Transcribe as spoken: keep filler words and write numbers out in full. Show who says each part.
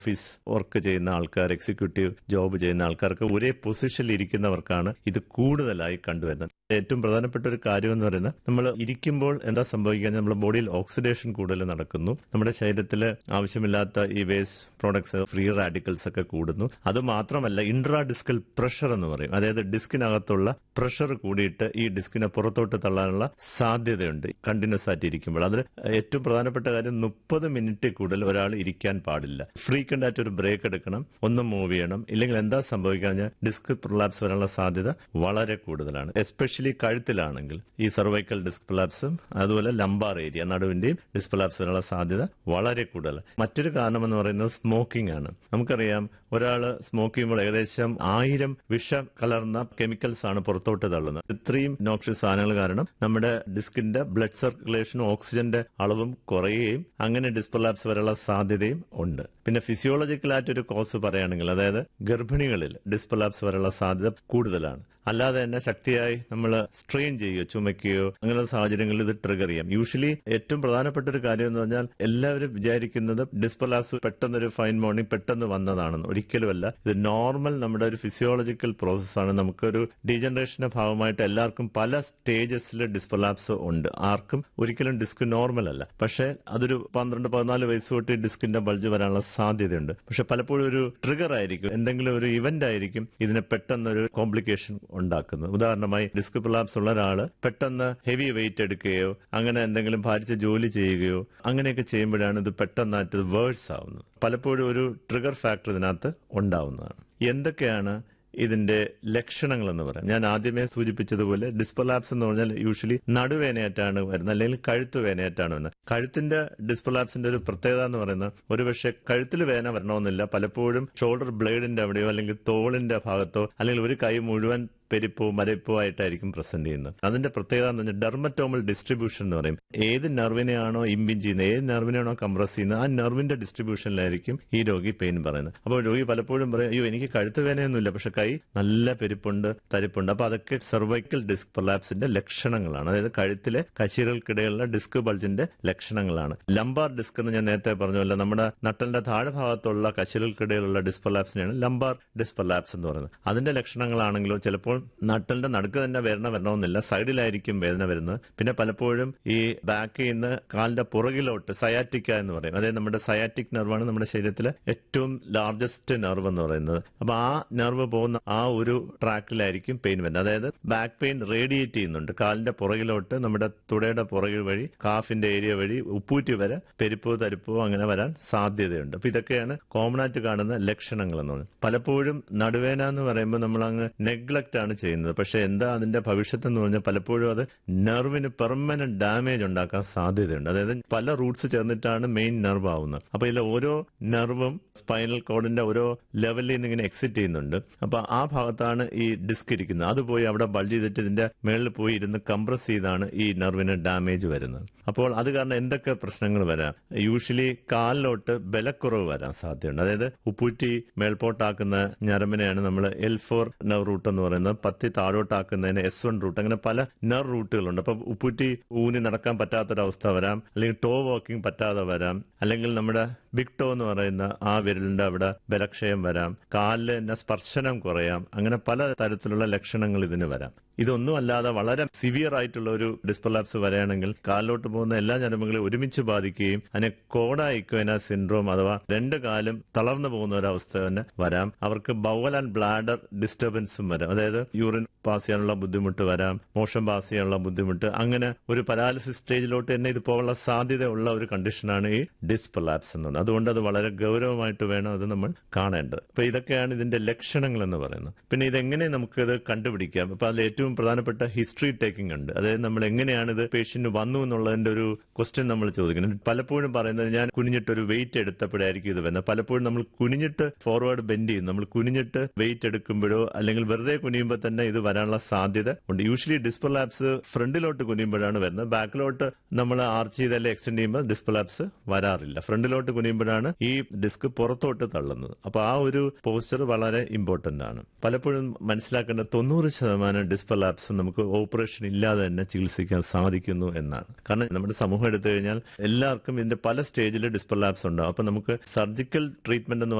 Speaker 1: Office work ചെയ്യുന്ന ആൾക്കാർ, executive job ചെയ്യുന്ന ആൾക്കാർക്ക് ഒരേ പൊസിഷനിൽ ഇരിക്കുന്നവർക്കാണ് ഇത് കൂടുതലായി കണ്ടുവരുന്നത്. ഏറ്റവും പ്രധാനപ്പെട്ട ഒരു കാര്യം എന്ന് പറയുന്നത്, നമ്മൾ ഇരിക്കുമ്പോൾ എന്താ സംഭവിക്കുക, നമ്മുടെ ബോഡിയിൽ ഓക്സിഡേഷൻ കൂടുതൽ നടക്കുന്നു, നമ്മുടെ ശരീരത്തിൽ ആവശ്യമില്ലാത്ത ഈ വേസ്റ്റ് പ്രോഡക്ട്സ്, ഫ്രീ റാഡിക്കൽസ് ഒക്കെ കൂടുന്നു. അത് മാത്രമല്ല, ഇൻട്രാ ഡിസ്കൽ പ്രഷർ എന്ന് പറയും, അതായത് ഡിസ്കിനകത്തുള്ള പ്രഷർ കൂടിയിട്ട് ഈ ഡിസ്കിനെ പുറത്തോട്ട് തള്ളാനുള്ള സാധ്യതയുണ്ട് കണ്ടിന്യൂസ് ആയിട്ട് ഇരിക്കുമ്പോൾ. അതിൽ ഏറ്റവും പ്രധാനപ്പെട്ട കാര്യം, മുപ്പത് മിനിറ്റ് കൂടുതൽ ഒരാൾ ഇരിക്കാൻ പാടില്ല. ഫ്രീക്വന്റ് ആയിട്ട് ഒരു ബ്രേക്ക് എടുക്കണം, ഒന്ന് മൂവ് ചെയ്യണം. ഇല്ലെങ്കിൽ എന്താ സംഭവിക്കുക, ഡിസ്ക് പ്രൊലാപ്സ് വരാനുള്ള സാധ്യത വളരെ കൂടുതലാണ്. എസ്പെഷ്യലി കഴുത്തിലാണെങ്കിൽ ഈ സർവൈക്കൽ ഡിസ്ക് പ്രൊലാപ്സും അതുപോലെ ലംബാർ ഏരിയ, നടുവിന്റെയും ഡിസ്ക് പ്രൊലാപ്സ് വരാനുള്ള സാധ്യത വളരെ കൂടുതലാണ്. മറ്റൊരു കാരണം എന്ന് പറയുന്നത് സ്മോക്കിംഗ് ആണ്. നമുക്കറിയാം, ഒരാൾ സ്മോക്ക് ചെയ്യുമ്പോൾ ഏകദേശം ആയിരം വിഷം കലർന്ന കെമിക്കൽസ് ആണ് പുറത്തോട്ട് തള്ളുന്നത്. ഇത്രയും നോക്ഷ്യസ് സാധനങ്ങൾ കാരണം നമ്മുടെ ഡിസ്കിന്റെ ബ്ലഡ് സർക്കുലേഷനും ഓക്സിജന്റെ അളവും കുറയുകയും അങ്ങനെ ഡിസ്ക് പ്രൊലാപ്സ് വരാനുള്ള സാധ്യതയും ഉണ്ട്. പിന്നെ ഫിസിയോളജിക്കലായിട്ടൊരു കോസ് പറയുകയാണെങ്കിൽ, അതായത് ഗർഭിണികളിൽ ഡിസ്ക് പ്രൊലാപ്സ് വരാനുള്ള സാധ്യത കൂടുതലാണ്. അല്ലാതെ തന്നെ ശക്തിയായി നമ്മൾ സ്ട്രെയിൻ ചെയ്യുകയോ ചുമയ്ക്കുകയോ അങ്ങനെയുള്ള സാഹചര്യങ്ങളിൽ ഇത് ട്രിഗർ ചെയ്യാം. യൂഷ്വലി ഏറ്റവും പ്രധാനപ്പെട്ട ഒരു കാര്യം എന്ന് പറഞ്ഞാൽ, എല്ലാവരും വിചാരിക്കുന്നത് ഡിസ്ക് പ്രൊലാപ്സ് പെട്ടെന്നൊരു ഫൈൻ മോർണിംഗ് പെട്ടെന്ന് വന്നതാണെന്ന്. ഒരിക്കലുമല്ല. ഇത് നോർമൽ നമ്മുടെ ഒരു ഫിസിയോളജിക്കൽ പ്രോസസ്സാണ്. നമുക്കൊരു ഡീജനറേഷന്റെ ഭാഗമായിട്ട് എല്ലാവർക്കും പല സ്റ്റേജസിൽ ഡിസ്ക് പ്രൊലാപ്സ് ഉണ്ട്. ആർക്കും ഒരിക്കലും ഡിസ്ക് നോർമൽ അല്ല. പക്ഷേ അതൊരു പന്ത്രണ്ട് പതിനാല് വയസ്സ് തൊട്ട് ഡിസ്കിന്റെ ബൾജ് വരാനുള്ള സാധ്യതയുണ്ട്. പക്ഷെ പലപ്പോഴും ഒരു ട്രിഗർ ആയിരിക്കും, എന്തെങ്കിലും ഒരു ഇവന്റ് ആയിരിക്കും ഇതിനെ പെട്ടെന്നൊരു കോംപ്ലിക്കേഷൻ ഉണ്ടാക്കുന്നത്. ഉദാഹരണമായി, ഡിസ്ക് പ്രൊലാപ്സ് ഉള്ള ഒരാള് പെട്ടെന്ന് ഹെവി വെയിറ്റ് എടുക്കുകയോ അങ്ങനെ എന്തെങ്കിലും ഭാരിച്ച ജോലി ചെയ്യുകയോ അങ്ങനെയൊക്കെ ചെയ്യുമ്പോഴാണ് ഇത് പെട്ടെന്നായിട്ട് വേഴ്സ് ആവുന്നത്. പലപ്പോഴും ഒരു ട്രിഗർ ഫാക്ടർ ഇതിനകത്ത് ഉണ്ടാവുന്നതാണ്. എന്തൊക്കെയാണ് ഇതിന്റെ ലക്ഷണങ്ങൾ എന്ന് പറയാം. ഞാൻ ആദ്യമേ സൂചിപ്പിച്ചതുപോലെ ഡിസ്ക് പ്രൊലാപ്സ് എന്ന് പറഞ്ഞാൽ യൂഷ്വലി നടുവേനയായിട്ടാണ് വരുന്നത്, അല്ലെങ്കിൽ കഴുത്ത് വേനയായിട്ടാണ് വരുന്നത്. കഴുത്തിന്റെ ഡിസ്ക് പ്രൊലാപ്സിന്റെ ഒരു പ്രത്യേകത എന്ന് പറയുന്നത്, ഒരുപക്ഷെ കഴുത്തിൽ വേന വരണമെന്നില്ല, പലപ്പോഴും ഷോൾഡർ ബ്ലേഡിന്റെ അവിടെയോ അല്ലെങ്കിൽ തോളിന്റെ ഭാഗത്തോ അല്ലെങ്കിൽ ഒരു കൈ മുഴുവൻ പെരിപ്പോ മരപ്പോ ആയിട്ടായിരിക്കും പ്രസന്റ് ചെയ്യുന്നത്. അതിന്റെ പ്രത്യേകത എന്ന് പറഞ്ഞാൽ ഡെർമറ്റോമൽ ഡിസ്ട്രിബ്യൂഷൻ എന്ന് പറയും. ഏത് നെർവിനെയാണോ ഇമ്പിഞ്ച് ചെയ്യുന്നത്, ഏത് നെർവിനെയാണോ കംപ്രസ് ചെയ്യുന്നത്, ആ നെർവിന്റെ ഡിസ്ട്രിബ്യൂഷനിലായിരിക്കും ഈ രോഗി പെയിൻ പറയുന്നത്. അപ്പോൾ രോഗി പലപ്പോഴും പറയും, അയ്യോ എനിക്ക് കഴുത്ത് വേനയൊന്നുമില്ല, പക്ഷെ കൈ നല്ല പെരിപ്പുണ്ട്, തരിപ്പുണ്ട്. അപ്പൊ അതൊക്കെ സെർവൈക്കൽ ഡിസ്ക് പ്രൊലാപ്സിന്റെ ലക്ഷണങ്ങളാണ്. അതായത് കഴുത്തിലെ കശീരകൾക്കിടയിലുള്ള ഡിസ്ക് ബൾജിന്റെ ലക്ഷണങ്ങളാണ്. ലംബാർ ഡിസ്ക് എന്ന് ഞാൻ നേരത്തെ പറഞ്ഞല്ലോ, നമ്മുടെ നട്ടലിന്റെ താഴെ ഭാഗത്തുള്ള കശീരകൾക്കിടയിലുള്ള ഡിസ്ക് പ്രൊലാപ്സിനെയാണ് ലംബാർ ഡിസ്ക് പ്രൊലാപ്സ് എന്ന് പറയുന്നത്. അതിന്റെ ലക്ഷണങ്ങളാണെങ്കിലോ ചിലപ്പോൾ നട്ടലിന്റെ നടുക്ക് തന്നെ വേദന വരണമെന്നില്ല, സൈഡിലായിരിക്കും വേദന വരുന്നത്. പിന്നെ പലപ്പോഴും ഈ ബാക്കിൽ നിന്ന് കാലിന്റെ പുറകിലോട്ട് സയാറ്റിക്ക എന്ന് പറയും, അതായത് നമ്മുടെ സയാറ്റിക് നെർവാണ് നമ്മുടെ ശരീരത്തിലെ ഏറ്റവും ലാർജസ്റ്റ് നെർവ് എന്ന് പറയുന്നത്. അപ്പൊ ആ നെർവ് പോകുന്ന ആ ഒരു ട്രാക്കിലായിരിക്കും പെയിൻ വരുന്നത്. അതായത് ബാക്ക് പെയിൻ റേഡിയേറ്റ് ചെയ്യുന്നുണ്ട് കാലിന്റെ പുറകിലോട്ട്, നമ്മുടെ തുടയുടെ പുറകിൽ വഴി കാഫിന്റെ ഏരിയ വഴി ഉപ്പൂറ്റി വരെ പെരിപ്പോ തരിപ്പോ അങ്ങനെ വരാൻ സാധ്യതയുണ്ട്. അപ്പൊ ഇതൊക്കെയാണ് കോമൺ ആയിട്ട് കാണുന്ന ലക്ഷണങ്ങൾ എന്ന് പറയുന്നത്. പലപ്പോഴും നടുവേന എന്ന് പറയുമ്പോൾ നമ്മൾ അങ്ങ് നെഗ്ലക്ട് ആണ് ചെയ്യുന്നത്. പക്ഷെ എന്താ അതിന്റെ ഭവിഷ്യത്ത് എന്ന് പറഞ്ഞാൽ, പലപ്പോഴും അത് നെർവിന് പെർമനന്റ് ഡാമേജ് ഉണ്ടാക്കാൻ സാധ്യതയുണ്ട്. അതായത് പല റൂട്ട്സ് ചേർന്നിട്ടാണ് മെയിൻ നെർവ് ആവുന്നത്. അപ്പൊ ഇതിൽ ഓരോ നെർവും സ്പൈനൽ കോഡിന്റെ ഓരോ ലെവലിൽ നിന്ന് ഇങ്ങനെ എക്സിറ്റ് ചെയ്യുന്നുണ്ട്. അപ്പൊ ആ ഭാഗത്താണ് ഈ ഡിസ്ക് ഇരിക്കുന്നത്. അത് പോയി അവിടെ ബൾജ് ചെയ്തിട്ട് ഇതിന്റെ മേളിൽ പോയി ഇരുന്ന് കംപ്രസ് ചെയ്താണ് ഈ നെർവിന് ഡാമേജ് വരുന്നത്. അപ്പോൾ അത് കാരണം എന്തൊക്കെ പ്രശ്നങ്ങൾ വരാം? യൂഷ്വലി കാലിലോട്ട് ബലക്കുറവ് വരാൻ സാധ്യതയുണ്ട്. അതായത് ഉപ്പൂറ്റി മേൽപോട്ടാക്കുന്ന ഞരമ്പിനെയാണ് നമ്മൾ എൽ ഫോർ നെർവ് റൂട്ട് എന്ന് പറയുന്നത്, പത്തി താഴോട്ടാക്കുന്നതിന് എസ് വൺ റൂട്ട്, അങ്ങനെ പല നെർവ് റൂട്ടുകളുണ്ട്. അപ്പൊ ഉപ്പൂറ്റി ഊന്നി നടക്കാൻ പറ്റാത്തൊരവസ്ഥ വരാം, അല്ലെങ്കിൽ ടോ വാക്കിംഗ് പറ്റാതെ വരാം, അല്ലെങ്കിൽ നമ്മുടെ ബിഗ് ടോ എന്ന് പറയുന്ന ആ വിരലിന്റെ അവിടെ ബലക്ഷയം വരാം, കാലിന്റെ സ്പർശനം കുറയാം. അങ്ങനെ പല തരത്തിലുള്ള ലക്ഷണങ്ങൾ ഇതിന് വരാം. ഇതൊന്നും അല്ലാതെ വളരെ സിവിയർ ആയിട്ടുള്ള ഒരു ഡിസ്ക് പ്രൊലാപ്സ് വരികയാണെങ്കിൽ കാലിലോട്ട് പോകുന്ന എല്ലാ ഞരമ്പുകളെയും ഒരുമിച്ച് ബാധിക്കുകയും അതിനെ കോഡ ഇക്വേന സിൻഡ്രോം അഥവാ രണ്ട് കാലും തളർന്നു പോകുന്ന ഒരവസ്ഥ തന്നെ വരാം. അവർക്ക് ബവൽ ആൻഡ് ബ്ലാഡർ ഡിസ്റ്റർബൻസും വരാം. അതായത് യൂറിൻ പാസ് ചെയ്യാനുള്ള ബുദ്ധിമുട്ട് വരാം, മോഷൻ പാസ് ചെയ്യാനുള്ള ബുദ്ധിമുട്ട്, അങ്ങനെ ഒരു പരാലിസിസ് സ്റ്റേജിലോട്ട് തന്നെ ഇത് പോകാനുള്ള സാധ്യത ഉള്ള ഒരു കണ്ടീഷനാണ് ഈ ഡിസ്ക് പ്രൊലാപ്സ് എന്നത്. അതുകൊണ്ട് അത് വളരെ ഗൗരവമായിട്ട് വേണം അത് നമ്മൾ കാണേണ്ടത്. അപ്പൊ ഇതൊക്കെയാണ് ഇതിന്റെ ലക്ഷണങ്ങൾ എന്ന് പറയുന്നത്. പിന്നെ ഇതെങ്ങനെ നമുക്കിത് കണ്ടുപിടിക്കാം? അപ്പൊ അതിൽ ഏറ്റവും പ്രധാനപ്പെട്ട ഹിസ്റ്ററി ടേക്കിംഗ് ഉണ്ട്. അതായത് നമ്മൾ എങ്ങനെയാണ് ഇത് പേഷ്യന്റ് വന്നു എന്നുള്ളതിന്റെ ഒരു ക്വസ്റ്റ്യൻ നമ്മൾ ചോദിക്കുന്നത്. പലപ്പോഴും പറയുന്നത്, ഞാൻ കുനിഞ്ഞിട്ടൊരു വെയിറ്റ് എടുത്തപ്പോഴായിരിക്കും ഇത് വരുന്നത്. പലപ്പോഴും നമ്മൾ കുനിഞ്ഞിട്ട് ഫോർവേഡ് ബെൻഡ് ചെയ്യും, നമ്മൾ കുനിഞ്ഞിട്ട് വെയിറ്റ് എടുക്കുമ്പോഴോ അല്ലെങ്കിൽ വെറുതെ കുനിയുമ്പോൾ തന്നെ ഇത് വരാനുള്ള സാധ്യത ഉണ്ട്. യൂഷ്വലി ഡിസ്ക് പ്രൊലാപ്സ് ഫ്രണ്ടിലോട്ട് കുനിയുമ്പോഴാണ് വരുന്നത്. ബാക്കിലോട്ട് നമ്മൾ ആർച്ച് ചെയ്തല്ലേ എക്സ്റ്റെൻഡ് ചെയ്യുമ്പോൾ ഡിസ്ക് പ്രൊലാപ്സ് വരാറില്ല. ഫ്രണ്ടിലോട്ട് കുനിയുമ്പോഴാണ് ഈ ഡിസ്ക് പുറത്തോട്ട് തള്ളുന്നത്. അപ്പൊ ആ ഒരു പോസ്ചർ വളരെ ഇമ്പോർട്ടന്റ് ആണ്. പലപ്പോഴും മനസ്സിലാക്കേണ്ട തൊണ്ണൂറ് ശതമാനം ഡിസ്ക് ഡിസ്പർലാപ്സും നമുക്ക് ഓപ്പറേഷൻ ഇല്ലാതെ തന്നെ ചികിത്സിക്കാൻ സാധിക്കുന്നു എന്നാണ്. കാരണം നമ്മുടെ സമൂഹം എടുത്തു കഴിഞ്ഞാൽ എല്ലാവർക്കും ഇതിന്റെ പല സ്റ്റേജിൽ ഡിസ്പർലാപ്സ് ഉണ്ടാവും. അപ്പൊ നമുക്ക് സർജിക്കൽ ട്രീറ്റ്മെന്റ് എന്ന്